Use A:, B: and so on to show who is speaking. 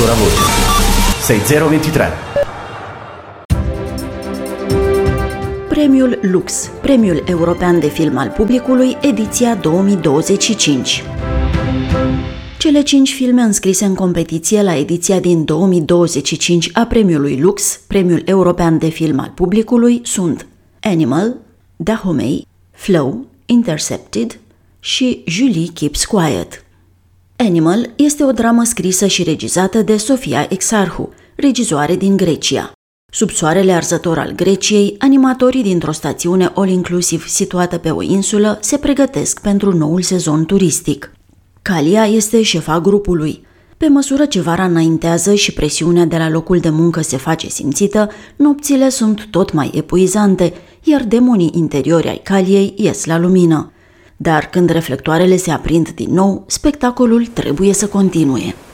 A: Măsura voce 6023.
B: Premiul Lux, Premiul European de Film al Publicului, ediția 2025. Cele 5 filme înscrise în competiție la ediția din 2025 a Premiului Lux, Premiul European de Film al Publicului, sunt Animal, Dahomey, Flow, Intercepted și Julie Keeps Quiet. Animal este o dramă scrisă și regizată de Sofia Exarhu, regizoare din Grecia. Sub soarele arzător al Greciei, animatorii dintr-o stațiune all-inclusiv situată pe o insulă se pregătesc pentru noul sezon turistic. Kalia este șefa grupului. Pe măsură ce vara înaintează și presiunea de la locul de muncă se face simțită, nopțile sunt tot mai epuizante, iar demonii interiori ai Kaliei ies la lumină. Dar când reflectoarele se aprind din nou, spectacolul trebuie să continue.